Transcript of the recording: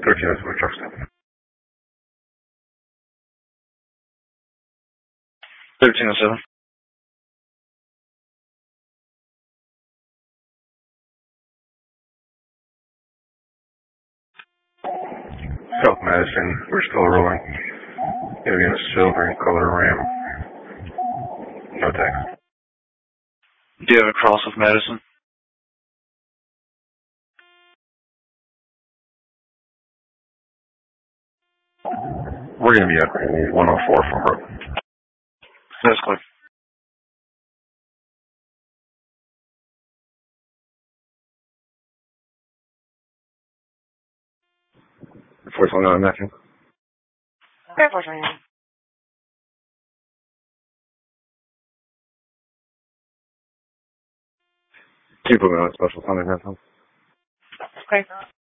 13 is truck stop. 1307. South Madison, we're still rolling. Gonna be in a silver and color Ram. No text. Do you have a cross with Madison? We're gonna be at 104 from her. That's clear. 429 matching. Okay, 429. Keep moving on special Sunday, matching. Okay.